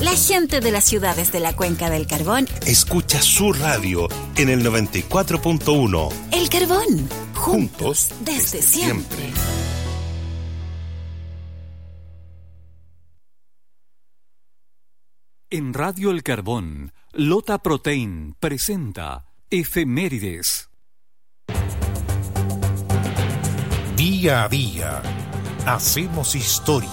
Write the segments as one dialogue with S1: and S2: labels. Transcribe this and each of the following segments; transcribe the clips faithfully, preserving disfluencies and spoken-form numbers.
S1: La gente de las ciudades de la Cuenca del Carbón
S2: escucha su radio en el noventa y cuatro punto uno.
S1: El Carbón, juntos,
S2: juntos
S1: desde,
S2: desde
S1: siempre.
S2: siempre.
S3: En Radio El Carbón, Lota Protein presenta Efemérides.
S2: Día a día, hacemos historia.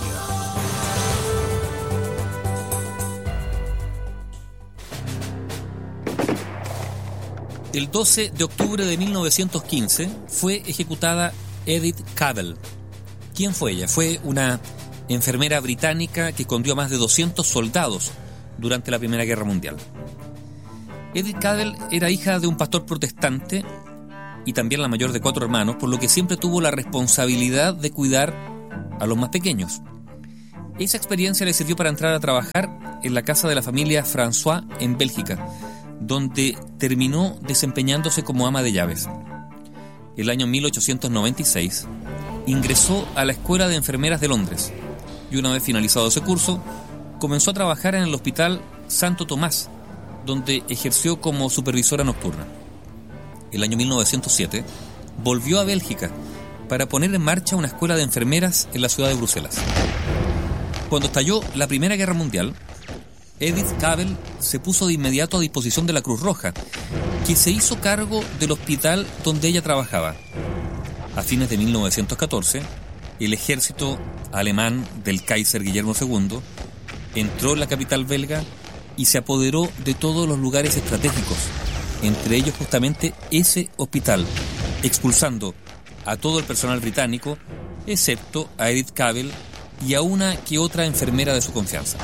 S4: El doce de octubre de mil novecientos quince fue ejecutada Edith Cavell. ¿Quién fue ella? Fue una enfermera británica que escondió a más de doscientos soldados durante la Primera Guerra Mundial. Edith Cavell era hija de un pastor protestante y también la mayor de cuatro hermanos, por lo que siempre tuvo la responsabilidad de cuidar a los más pequeños. Esa experiencia le sirvió para entrar a trabajar en la casa de la familia François en Bélgica, donde terminó desempeñándose como ama de llaves. El año mil ochocientos noventa y seis ingresó a la Escuela de Enfermeras de Londres y una vez finalizado ese curso comenzó a trabajar en el Hospital Santo Tomás, donde ejerció como supervisora nocturna. El año mil novecientos siete volvió a Bélgica para poner en marcha una escuela de enfermeras en la ciudad de Bruselas. Cuando estalló la Primera Guerra Mundial, Edith Cavell se puso de inmediato a disposición de la Cruz Roja, que se hizo cargo del hospital donde ella trabajaba. A fines de mil novecientos catorce, el ejército alemán del Kaiser Guillermo segundo entró en la capital belga y se apoderó de todos los lugares estratégicos, entre ellos justamente ese hospital, expulsando a todo el personal británico, excepto a Edith Cavell y a una que otra enfermera de su confianza.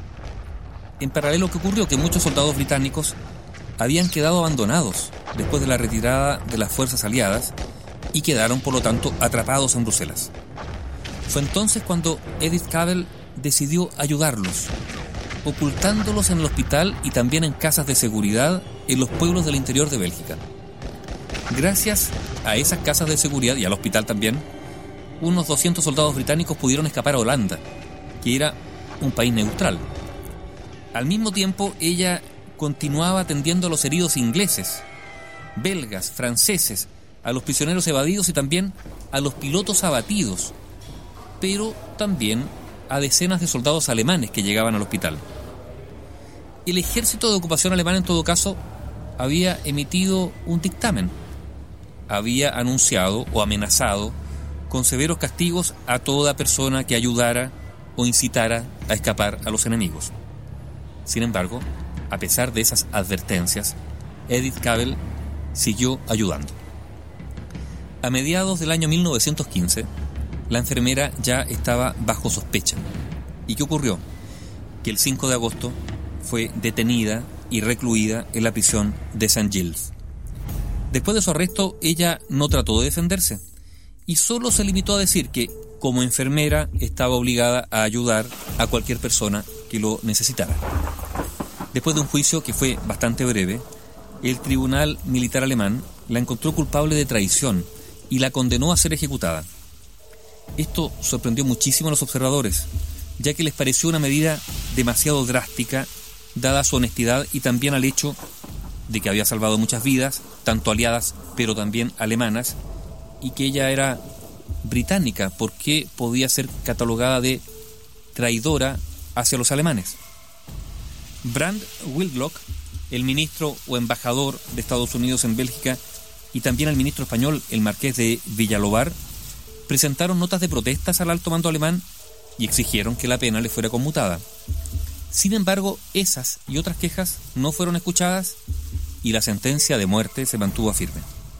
S4: En paralelo, ¿qué ocurrió? Que muchos soldados británicos habían quedado abandonados después de la retirada de las fuerzas aliadas y quedaron, por lo tanto, atrapados en Bruselas. Fue entonces cuando Edith Cavell decidió ayudarlos, ocultándolos en el hospital y también en casas de seguridad en los pueblos del interior de Bélgica. Gracias a esas casas de seguridad y al hospital también, unos doscientos soldados británicos pudieron escapar a Holanda, que era un país neutral. Al mismo tiempo, ella continuaba atendiendo a los heridos ingleses, belgas, franceses, a los prisioneros evadidos y también a los pilotos abatidos, pero también a decenas de soldados alemanes que llegaban al hospital. El ejército de ocupación alemán, en todo caso, había emitido un dictamen. Había anunciado o amenazado con severos castigos a toda persona que ayudara o incitara a escapar a los enemigos. Sin embargo, a pesar de esas advertencias, Edith Cavell siguió ayudando. A mediados del año mil novecientos quince, la enfermera ya estaba bajo sospecha. ¿Y qué ocurrió? Que el cinco de agosto fue detenida y recluida en la prisión de Saint Gilles. Después de su arresto, ella no trató de defenderse y solo se limitó a decir que, como enfermera, estaba obligada a ayudar a cualquier persona que lo necesitara. Después de un juicio que fue bastante breve, el tribunal militar alemán la encontró culpable de traición y la condenó a ser ejecutada. Esto sorprendió muchísimo a los observadores, ya que les pareció una medida demasiado drástica, dada su honestidad y también al hecho de que había salvado muchas vidas, tanto aliadas pero también alemanas, y que ella era británica, porque podía ser catalogada de traidora hacia los alemanes. Brand Whitlock, el ministro o embajador de Estados Unidos en Bélgica, y también el ministro español, el marqués de Villalobar, presentaron notas de protestas al alto mando alemán y exigieron que la pena le fuera conmutada. Sin embargo, esas y otras quejas no fueron escuchadas y la sentencia de muerte se mantuvo firme.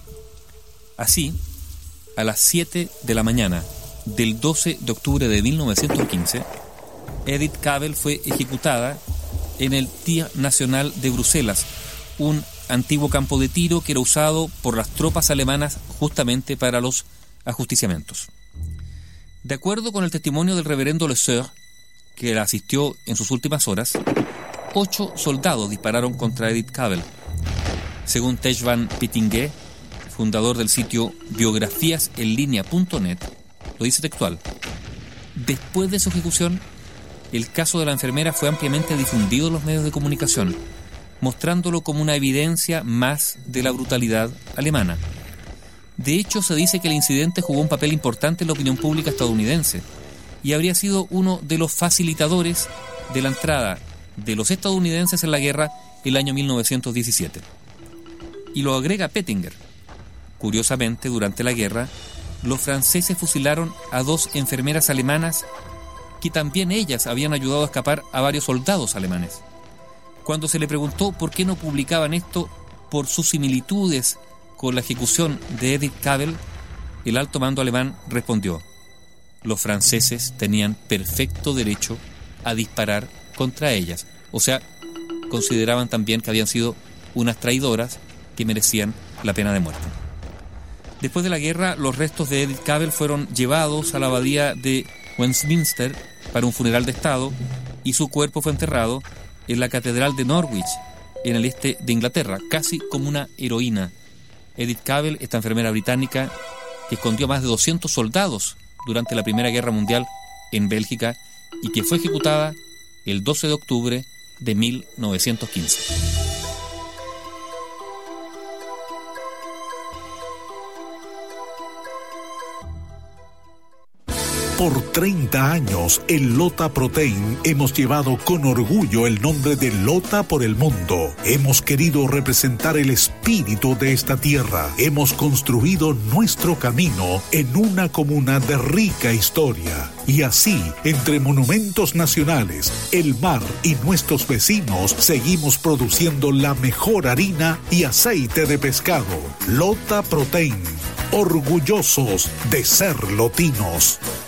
S4: Así, a las siete de la mañana del doce de octubre de mil novecientos quince, Edith Cavell fue ejecutada en el Tir Nacional de Bruselas, un antiguo campo de tiro que era usado por las tropas alemanas justamente para los ajusticiamientos. De acuerdo con el testimonio del reverendo Le Sueur, que la asistió en sus últimas horas, ocho soldados dispararon contra Edith Cavell. Según Tej van Pittingue, fundador del sitio biografías en línea punto net, lo dice textual: después de su ejecución, el caso de la enfermera fue ampliamente difundido en los medios de comunicación, mostrándolo como una evidencia más de la brutalidad alemana. De hecho, se dice que el incidente jugó un papel importante en la opinión pública estadounidense y habría sido uno de los facilitadores de la entrada de los estadounidenses en la guerra el año mil novecientos diecisiete. Y lo agrega Pettinger. Curiosamente, durante la guerra, los franceses fusilaron a dos enfermeras alemanas que también ellas habían ayudado a escapar a varios soldados alemanes. Cuando se le preguntó por qué no publicaban esto por sus similitudes con la ejecución de Edith Cavell, el alto mando alemán respondió: los franceses tenían perfecto derecho a disparar contra ellas. O sea, consideraban también que habían sido unas traidoras que merecían la pena de muerte. Después de la guerra, los restos de Edith Cavell fueron llevados a la abadía de Westminster para un funeral de Estado y su cuerpo fue enterrado en la Catedral de Norwich, en el este de Inglaterra, casi como una heroína. Edith Cavell, esta enfermera británica que escondió más de doscientos soldados durante la Primera Guerra Mundial en Bélgica y que fue ejecutada el doce de octubre de mil novecientos quince.
S5: Por treinta años, en Lota Protein hemos llevado con orgullo el nombre de Lota por el mundo. Hemos querido representar el espíritu de esta tierra. Hemos construido nuestro camino en una comuna de rica historia. Y así, entre monumentos nacionales, el mar y nuestros vecinos, seguimos produciendo la mejor harina y aceite de pescado. Lota Protein, orgullosos de ser lotinos.